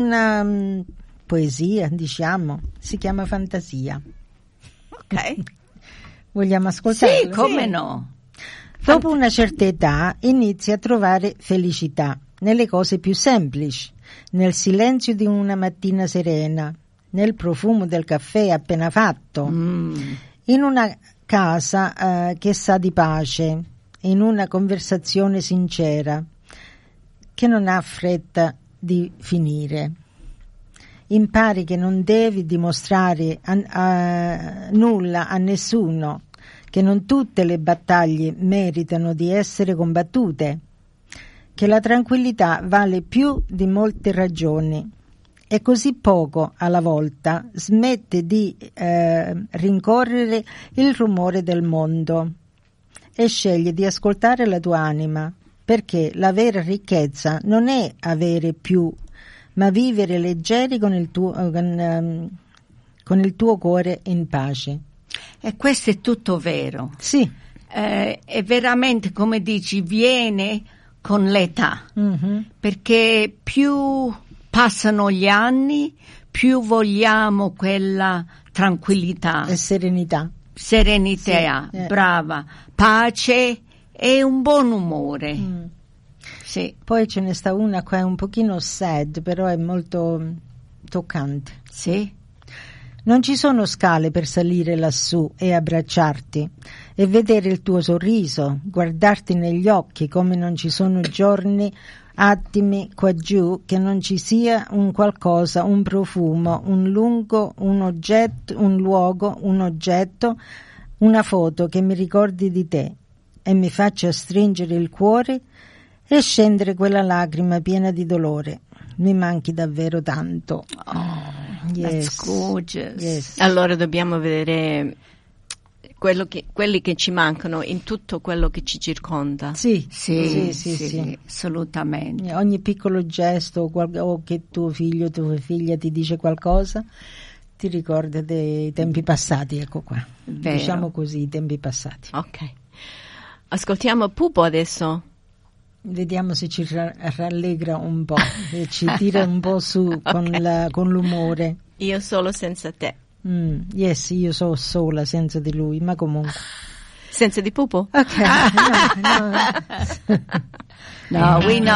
Una poesia, diciamo, si chiama Fantasia. Ok. Vogliamo ascoltarla? Sì, come no. Dopo una certa età inizi a trovare felicità nelle cose più semplici, nel silenzio di una mattina serena, nel profumo del caffè appena fatto, in una casa che sa di pace, in una conversazione sincera, che non ha fretta di finire. Impari che non devi dimostrare nulla a nessuno, che non tutte le battaglie meritano di essere combattute, che la tranquillità vale più di molte ragioni e così poco alla volta smette di rincorrere il rumore del mondo e sceglie di ascoltare la tua anima, perché la vera ricchezza non è avere più, ma vivere leggeri con il tuo cuore in pace. E questo è tutto vero. Sì. È veramente, come dici, viene con l'età, perché più passano gli anni, più vogliamo quella tranquillità. E serenità. Serenità, sì, brava, pace e un buon umore. Sì. Poi ce ne sta una qua, è un pochino sad, però è molto toccante. Sì. Non ci sono scale per salire lassù e abbracciarti e vedere il tuo sorriso, guardarti negli occhi, come non ci sono giorni, attimi qua giù che non ci sia un qualcosa, un profumo, un lungo, un oggetto, un luogo, un oggetto, una foto che mi ricordi di te e mi faccia stringere il cuore e scendere quella lacrima piena di dolore. Mi manchi davvero tanto. Oh, that's gorgeous. Yes. Allora dobbiamo vedere quelli che ci mancano in tutto quello che ci circonda. Sì, sì, assolutamente. Ogni piccolo gesto o che tuo figlio o tua figlia ti dice qualcosa ti ricorda dei tempi passati, ecco qua. Vero. Diciamo così, i tempi passati. Ok. Ascoltiamo Pupo adesso. Vediamo se ci rallegra un po' e ci tira un po' su con l'umore. Io solo senza te. Yes, io so sola senza di lui, ma comunque. Senza di Pupo? Ok. No, No, we know.